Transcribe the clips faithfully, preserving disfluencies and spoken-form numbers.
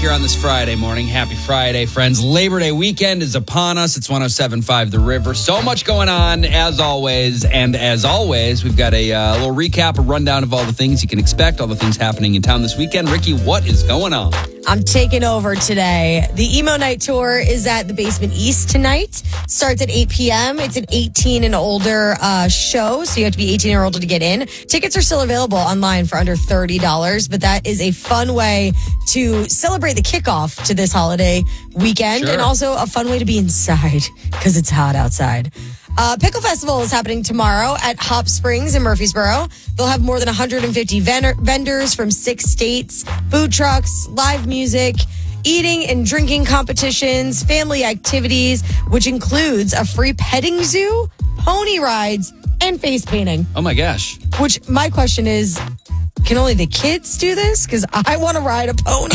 here on this Friday morning. Happy Friday, friends. Labor Day weekend is upon us. It's one oh seven point five The River. So much going on, as always. And as always, we've got a uh, little recap, a rundown of all the things you can expect, all the things happening in town this weekend. Ricky, what is going on? I'm taking over today. The Emo Night Tour is at the Basement East tonight. Starts at eight p.m. It's an eighteen and older uh, show, so you have to be eighteen or older to get in. Tickets are still available online for under thirty dollars, but that is a fun way to celebrate the kickoff to this holiday weekend, Sure. and also a fun way to be inside because it's hot outside. Uh, Pickle Festival is happening tomorrow at Hop Springs in Murfreesboro. They'll have more than one hundred fifty vendor- vendors from six states, food trucks, live music, eating and drinking competitions, family activities, which includes a free petting zoo, pony rides, and face painting. Oh, my gosh. Which, my question is, can only the kids do this? Because I want to ride a pony.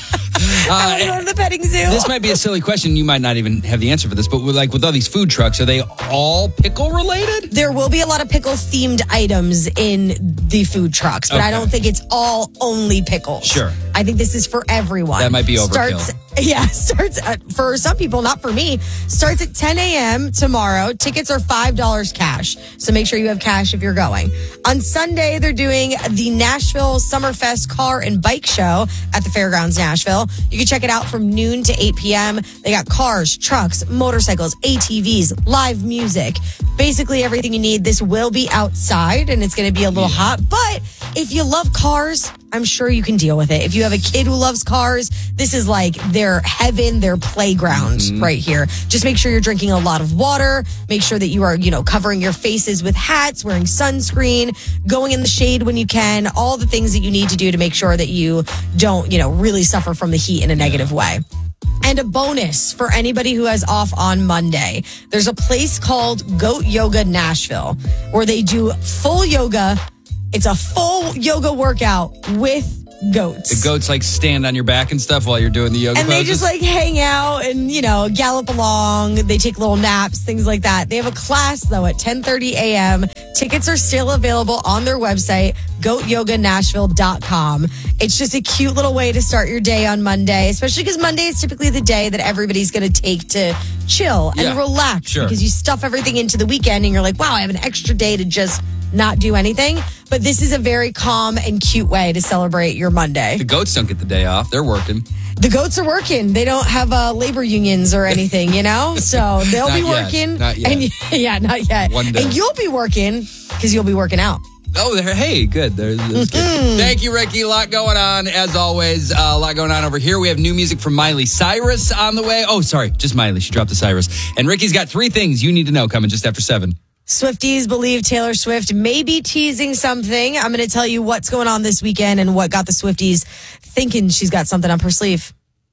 I want to go to the petting zoo. This might be a silly question. You might not even have the answer for this, but with, like with all these food trucks, are they all pickle related? There will be a lot of pickle-themed items in the food trucks, but Okay. I don't think it's all only pickles. Sure. I think this is for everyone. That might be overkill. Starts, yeah, starts at, for some people, not for me. Starts at ten a.m. tomorrow. Tickets are five dollars cash, so make sure you have cash if you're going. On Sunday, they're doing the Nashville Summerfest Car and Bike Show at the Fairgrounds Nashville. You can check it out from noon to eight p.m. They got cars, trucks, motorcycles, A T Vs, live music, basically everything you need. This will be outside, and it's going to be a little Yeah. hot, but if you love cars, I'm sure you can deal with it. If you have a kid who loves cars, this is like their heaven, their playground Mm-hmm. right here. Just make sure you're drinking a lot of water. Make sure that you are, you know, covering your faces with hats, wearing sunscreen, going in the shade when you can, all the things that you need to do to make sure that you don't, you know, really suffer from the heat in a negative way. And a bonus for anybody who has off on Monday. There's a place called Goat Yoga Nashville where they do full yoga. It's a full yoga workout with goats. The goats like stand on your back and stuff while you're doing the yoga And they poses? just like hang out and, you know, gallop along. They take little naps, things like that. They have a class though at ten thirty a.m. Tickets are still available on their website, goat yoga nashville dot com. It's just a cute little way to start your day on Monday, especially because Monday is typically the day that everybody's going to take to chill and Yeah, relax sure. because you stuff everything into the weekend and you're like, wow, I have an extra day to just not do anything. But this is a very calm and cute way to celebrate your Monday. The goats don't get the day off. They're working. The goats are working. They don't have uh, labor unions or anything, you know? So they'll Not be yet. working. Not yet. And, yeah, not yet. One day. And you'll be working because you'll be working out. Oh, there. Hey, good. There's, there's good. Thank you, Ricky. A lot going on, as always. Uh, a lot going on over here. We have new music from Miley Cyrus on the way. Oh, sorry. Just Miley. She dropped the Cyrus. And Ricky's got three things you need to know coming just after seven. Swifties believe Taylor Swift may be teasing something. I'm going to tell you what's going on this weekend and what got the Swifties thinking she's got something up her sleeve.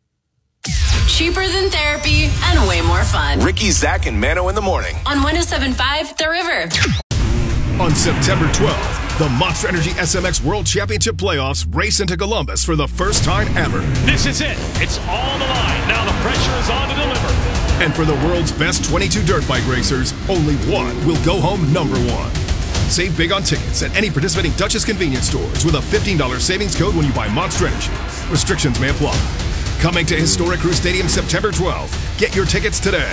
Cheaper than therapy and way more fun. Ricky, Zach, and Mano in the morning. On one oh seven point five The River. On September twelfth, the Monster Energy S M X World Championship Playoffs race into Columbus for the first time ever. This is it. It's all on the line. Now the pressure is on to deliver. And for the world's best twenty-two dirt bike racers, only one will go home number one. Save big on tickets at any participating Duchess convenience stores with a fifteen dollars savings code when you buy Monster Energy. Restrictions may apply. Coming to Historic Crew Stadium September twelfth. Get your tickets today.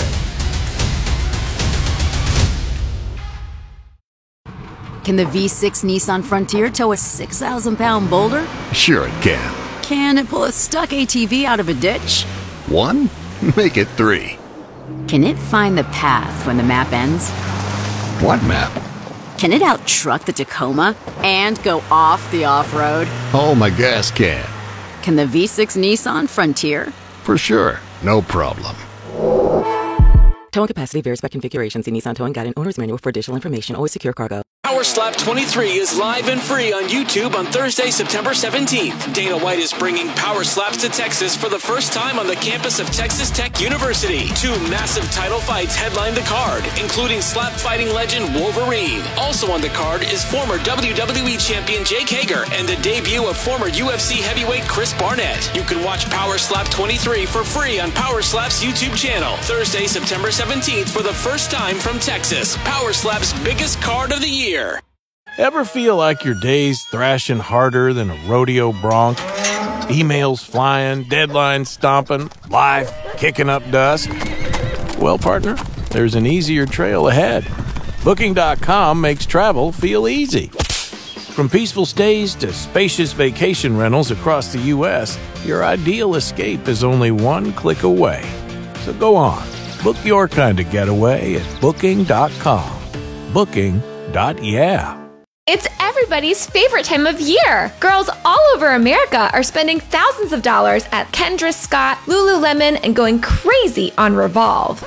Can the V six Nissan Frontier tow a six thousand pound boulder? Sure it can. Can it pull a stuck A T V out of a ditch? One? Make it three. Can it find the path when the map ends? What map? Can it out-truck the Tacoma and go off the off-road? Oh, my gas can. Can the V six Nissan Frontier? For sure. No problem. Towing capacity varies by configuration. See Nissan Towing Guide and Owner's Manual for additional information. Always secure cargo. Power Slap twenty-three is live and free on YouTube on Thursday, September seventeenth. Dana White is bringing Power Slaps to Texas for the first time on the campus of Texas Tech University. Two massive title fights headline the card, including slap fighting legend Wolverine. Also on the card is former W W E champion Jake Hager and the debut of former U F C heavyweight Chris Barnett. You can watch Power Slap twenty-three for free on Power Slap's YouTube channel. Thursday, September seventeenth for the first time from Texas. Power Slap's biggest card of the year. Ever feel like your day's thrashing harder than a rodeo bronc? Emails flying, deadlines stomping, life kicking up dust. Well, partner, there's an easier trail ahead. Booking dot com makes travel feel easy. From peaceful stays to spacious vacation rentals across the U S, your ideal escape is only one click away. So go on, book your kind of getaway at booking dot com. Booking. Yeah. It's everybody's favorite time of year. Girls all over America are spending thousands of dollars at Kendra Scott, Lululemon, and going crazy on Revolve.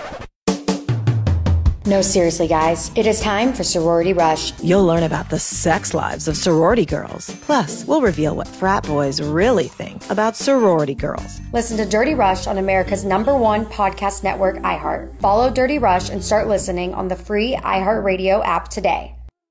No, seriously, guys. It is time for Sorority Rush. You'll learn about the sex lives of sorority girls. Plus, we'll reveal what frat boys really think about sorority girls. Listen to Dirty Rush on America's number one podcast network, iHeart. Follow Dirty Rush and start listening on the free iHeartRadio app today.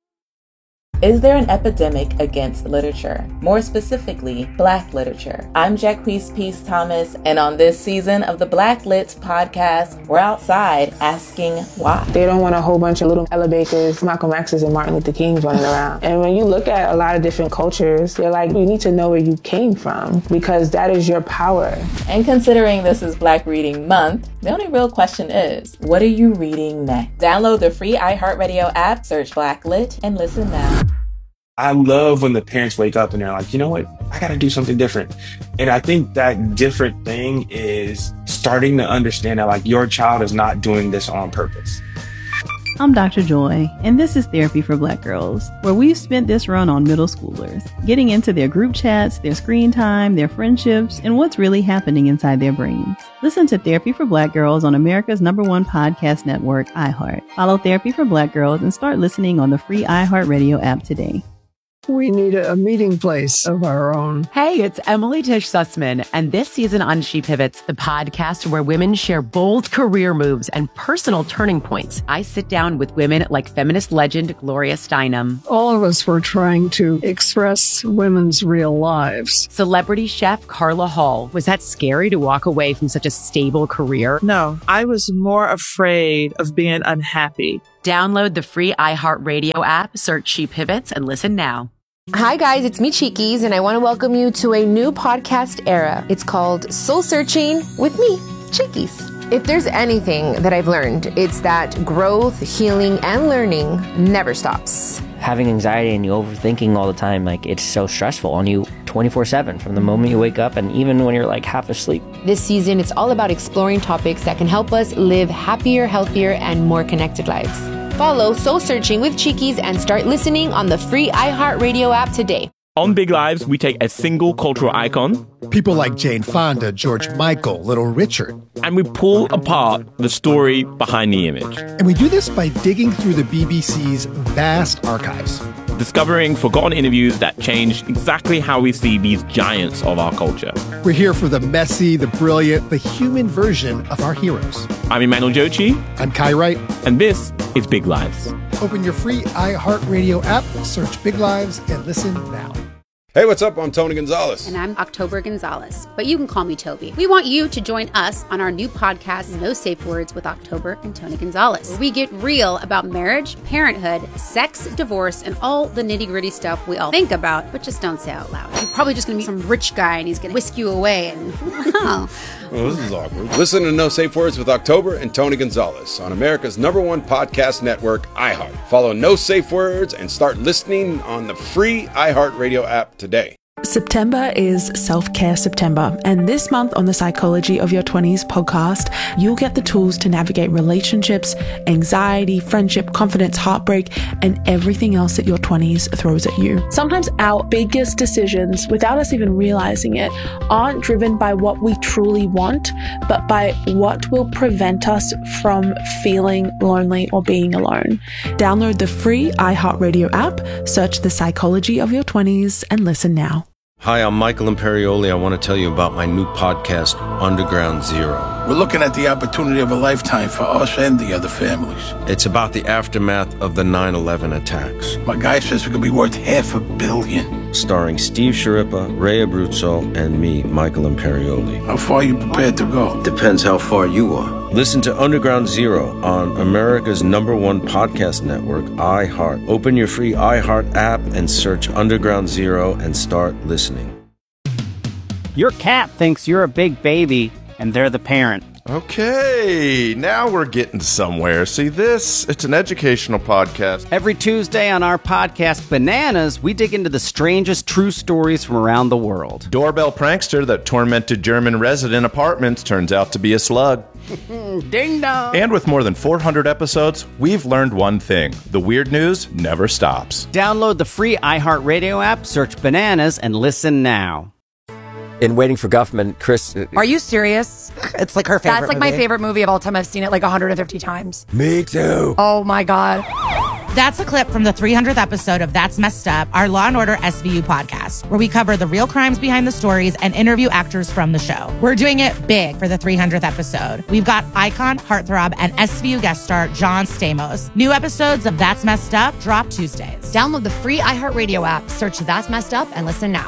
Is there an epidemic against literature? More specifically, Black literature. I'm Jacquees Peace Thomas, and on this season of the Black Lit podcast, we're outside asking why. They don't want a whole bunch of little Ella Bakers, Malcolm X's, and Martin Luther Kings running around. And when you look at a lot of different cultures, they're like, you need to know where you came from, because that is your power. And considering this is Black Reading Month, the only real question is, what are you reading next? Download the free iHeartRadio app, search Black Lit, and listen now. I love when the parents wake up and they're like, you know what, I got to do something different. And I think that different thing is starting to understand that like your child is not doing this on purpose. I'm Doctor Joy, and this is Therapy for Black Girls, where we've spent this run on middle schoolers, getting into their group chats, their screen time, their friendships, and what's really happening inside their brains. Listen to Therapy for Black Girls on America's number one podcast network, iHeart. Follow Therapy for Black Girls and start listening on the free iHeartRadio app today. We need a meeting place of our own. Hey, it's Emily Tish Sussman, and this season on She Pivots, the podcast where women share bold career moves and personal turning points. I sit down with women like feminist legend Gloria Steinem. All of us were trying to express women's real lives. Celebrity chef Carla Hall. Was that scary to walk away from such a stable career? No, I was more afraid of being unhappy. Download the free iHeartRadio app, search She Pivots, and listen now. Hi guys, it's me Cheekies, and I want to welcome you to a new podcast era. It's called Soul Searching with me, Cheekies. If there's anything that I've learned, it's that growth, healing, and learning never stops. Having anxiety and you overthinking all the time, like it's so stressful on you twenty-four seven from the moment you wake up and even when you're like half asleep. This season, it's all about exploring topics that can help us live happier, healthier, and more connected lives. Follow Soul Searching with Cheekies and start listening on the free iHeartRadio app today. On Big Lives, we take a single cultural icon, people like Jane Fonda, George Michael, Little Richard, and we pull apart the story behind the image. And we do this by digging through the B B C's vast archives, discovering forgotten interviews that changed exactly how we see these giants of our culture. We're here for the messy, the brilliant, the human version of our heroes. I'm Emmanuel Jochi. I'm Kai Wright. And this is Big Lives. Open your free iHeartRadio app, search Big Lives, and listen now. Hey, what's up? I'm Tony Gonzalez. And I'm October Gonzalez, but you can call me Toby. We want you to join us on our new podcast, No Safe Words with October and Tony Gonzalez, where we get real about marriage, parenthood, sex, divorce, and all the nitty gritty stuff we all think about, but just don't say out loud. You're probably just going to meet some rich guy and he's going to whisk you away and, wow. Well, this is awkward. Listen to No Safe Words with October and Tony Gonzalez on America's number one podcast network, iHeart. Follow No Safe Words and start listening on the free iHeartRadio app today. September is Self-Care September, and this month on the Psychology of Your twenties podcast, you'll get the tools to navigate relationships, anxiety, friendship, confidence, heartbreak, and everything else that your twenties throws at you. Sometimes our biggest decisions, without us even realizing it, aren't driven by what we truly want, but by what will prevent us from feeling lonely or being alone. Download the free iHeartRadio app, search the Psychology of Your twenties, and listen now. Hi, I'm Michael Imperioli. I want to tell you about my new podcast, Underground Zero. We're looking at the opportunity of a lifetime for us and the other families. It's about the aftermath of the nine eleven attacks. My guy says it could be worth half a billion. Starring Steve Sciarippa, Ray Abruzzo, and me, Michael Imperioli. How far are you prepared to go? Depends how far you are. Listen to Underground Zero on America's number one podcast network, iHeart. Open your free iHeart app and search Underground Zero and start listening. Your cat thinks you're a big baby, and they're the parent. Okay, now we're getting somewhere. See this? It's an educational podcast. Every Tuesday on our podcast, Bananas, we dig into the strangest true stories from around the world. Doorbell prankster that tormented German resident apartments turns out to be a slug. Ding dong! And with more than four hundred episodes, we've learned one thing. The weird news never stops. Download the free iHeartRadio app, search Bananas, and listen now. In Waiting for Guffman, Chris... Are you serious? It's like her favorite That's like movie. my favorite movie of all time. I've seen it like one hundred fifty times. Me too. Oh my God. That's a clip from the three hundredth episode of That's Messed Up, our Law and Order S V U podcast, where we cover the real crimes behind the stories and interview actors from the show. We're doing it big for the three hundredth episode. We've got icon, heartthrob, and S V U guest star John Stamos. New episodes of That's Messed Up drop Tuesdays. Download the free iHeartRadio app, search That's Messed Up, and listen now.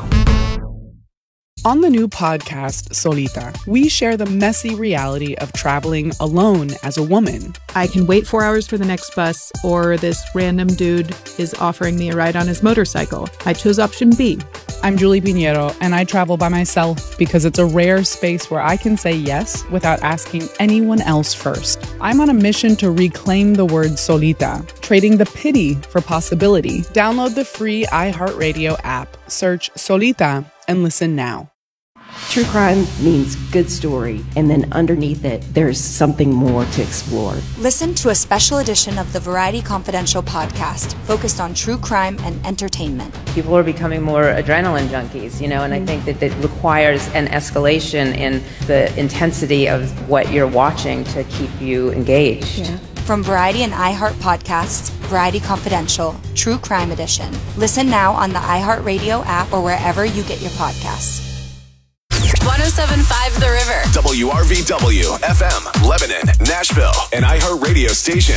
On the new podcast, Solita, we share the messy reality of traveling alone as a woman. I can wait four hours for the next bus, or this random dude is offering me a ride on his motorcycle. I chose option B. I'm Julie Pinheiro, and I travel by myself because it's a rare space where I can say yes without asking anyone else first. I'm on a mission to reclaim the word solita, trading the pity for possibility. Download the free iHeartRadio app, search Solita, and listen now. True crime means good story, and then underneath it, there's something more to explore. Listen to a special edition of the Variety Confidential podcast focused on true crime and entertainment. People are becoming more adrenaline junkies, you know, and I think that it requires an escalation in the intensity of what you're watching to keep you engaged. Yeah. From Variety and iHeart Podcasts, Variety Confidential, True Crime Edition. Listen now on the iHeartRadio app or wherever you get your podcasts. one oh seven point five The River. W R V W, F M, Lebanon, Nashville, an iHeart radio station.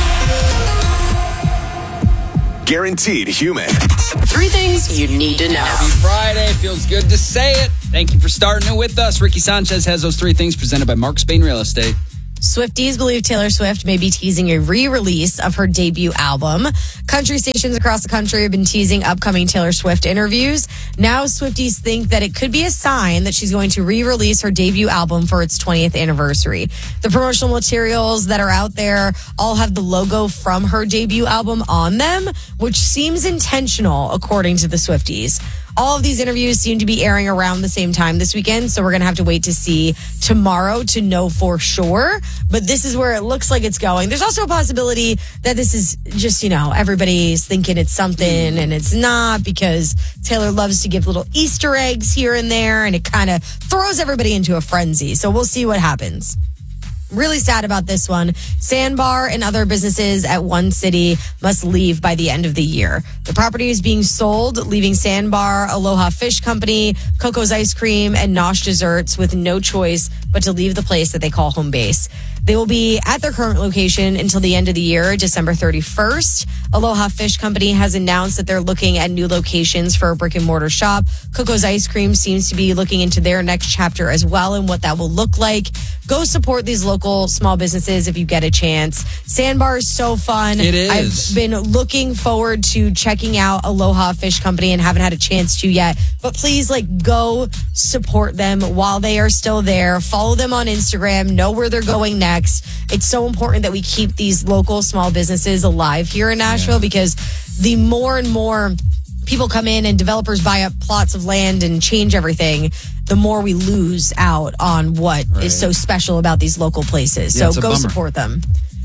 Guaranteed human. Three things you need to know. Happy Friday. Feels good to say it. Thank you for starting it with us. Ricky Sanchez has those three things presented by Mark Spain Real Estate. Swifties believe Taylor Swift may be teasing a re-release of her debut album. Country stations across the country have been teasing upcoming Taylor Swift interviews. Now Swifties think that it could be a sign that she's going to re-release her debut album for its twentieth anniversary. The promotional materials that are out there all have the logo from her debut album on them, which seems intentional, according to the Swifties. All of these interviews seem to be airing around the same time this weekend, so we're going to have to wait to see tomorrow to know for sure. But this is where it looks like it's going. There's also a possibility that this is just, you know, everybody's thinking it's something and it's not, because Taylor loves to give little Easter eggs here and there, and it kind of throws everybody into a frenzy. So we'll see what happens. Really sad about this one. Sandbar and other businesses at One City must leave by the end of the year. The property is being sold, leaving Sandbar, Aloha Fish Company, Coco's Ice Cream, and Nosh Desserts with no choice but to leave the place that they call home base. They will be at their current location until the end of the year, December thirty-first. Aloha Fish Company has announced that they're looking at new locations for a brick and mortar shop. Coco's Ice Cream seems to be looking into their next chapter as well and what that will look like. Go support these local small businesses if you get a chance. Sandbar is so fun. It is. I've been looking forward to checking out Aloha Fish Company and haven't had a chance to yet. But please, like, go support them while they are still there. Follow them on Instagram. Know where they're going next. It's so important that we keep these local small businesses alive here in Nashville, yeah. because the more and more people come in and developers buy up plots of land and change everything, the more we lose out on what right. is so special about these local places. Yeah, so go bummer. support them.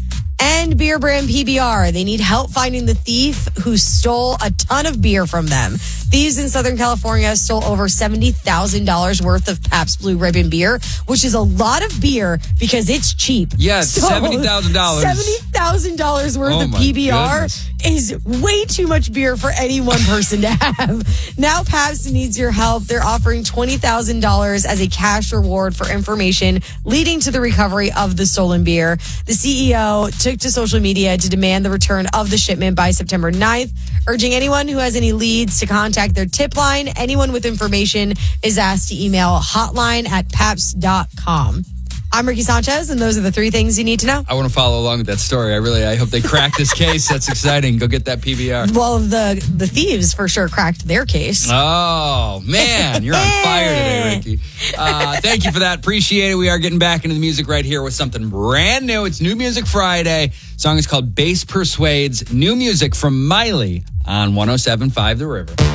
And beer brand P B R, they need help finding the thief who stole a ton of beer from them. Thieves in Southern California stole over seventy thousand dollars worth of Pabst Blue Ribbon beer, which is a lot of beer because it's cheap. Yes, so seventy thousand dollars. seventy thousand dollars worth oh of P B R goodness. is way too much beer for any one person to have. Now Pabst needs your help. They're offering twenty thousand dollars as a cash reward for information leading to the recovery of the stolen beer. The C E O took to social media to demand the return of the shipment by September ninth, urging anyone who has any leads to contact their tip line. Anyone with information is asked to email hotline at paps dot com. I'm Ricky Sanchez, and those are the three things you need to know. I want to follow along with that story. I really, I hope they crack this case. That's exciting. Go get that P B R. Well, the the thieves for sure cracked their case. Oh, man. You're on fire today, Ricky. Uh, thank you for that. Appreciate it. We are getting back into the music right here with something brand new. It's New Music Friday. Song is called Bass Persuades. New music from Miley on one oh seven point five The River.